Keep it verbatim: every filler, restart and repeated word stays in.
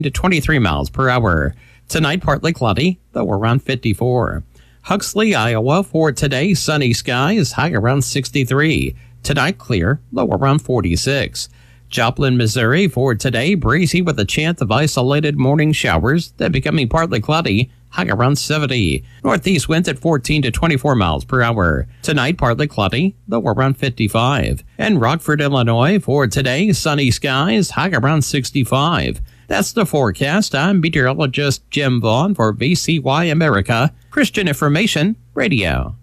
to twenty-three miles per hour. Tonight, partly cloudy, though around fifty-four. Huxley, Iowa, for today, sunny skies, high around sixty-three. Tonight, clear, low around forty-six. Joplin, Missouri, for today, breezy with a chance of isolated morning showers, then becoming partly cloudy, high around seventy. Northeast winds at fourteen to twenty-four miles per hour. Tonight, partly cloudy, low around fifty-five. And Rockford, Illinois, for today, sunny skies, high around sixty-five. That's the forecast. I'm meteorologist Jim Vaughn for V C Y America, Christian Information Radio.